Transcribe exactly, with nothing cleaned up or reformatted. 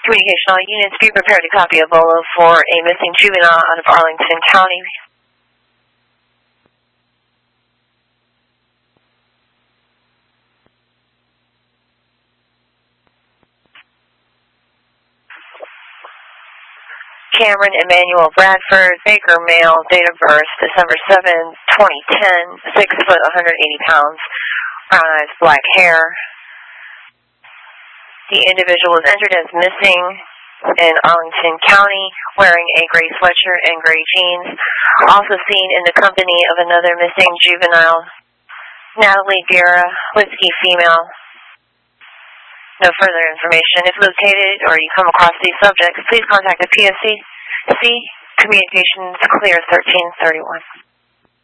Communication, all units, be prepared to copy a bolo for a missing juvenile out of Arlington County. Cameron Emmanuel Bradford, Baker male, date of birth, December seventh, twenty ten, six foot, one hundred eighty pounds, brown eyes, black hair. The individual was entered as missing in Arlington County, wearing a gray sweatshirt and gray jeans. Also seen in the company of another missing juvenile, Natalie Guerra, Whiskey female. No further information. If located or you come across these subjects, please contact the P S C. C Communications Clear thirteen thirty-one.